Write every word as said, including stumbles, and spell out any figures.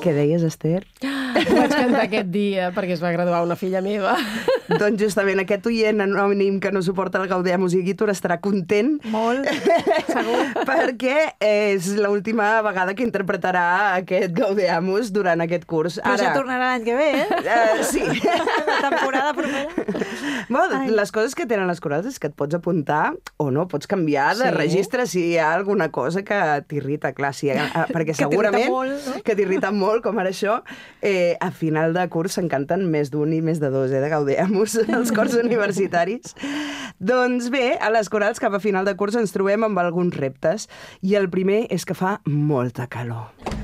Què deies, Esther? Ho vaig cantar aquest dia perquè es va graduar una filla meva. Doncs justament aquest oient anònim que no suporta el Gaudeamus Igitur estarà content. Molt, segur. Perquè és l'última vegada que interpretarà aquest Gaudeamus durant aquest curs. Però Ara, ja tornarà l'any que ve, eh? Uh, sí. La temporada propera. Bueno, les coses que tenen les corals és que et pots apuntar o no, pots canviar de Sí. registre si hi ha alguna cosa que t'irrita, clar, sí, eh, perquè Que t'irrita segurament molt, no? que t'irrita molt, com ara això, eh, a final de curs se'n canten més d'un i més de dos, eh, de Gaudeamus, als cors universitaris. Doncs bé, a les corals cap a final de curs ens trobem amb alguns reptes, i el primer és que fa molta calor.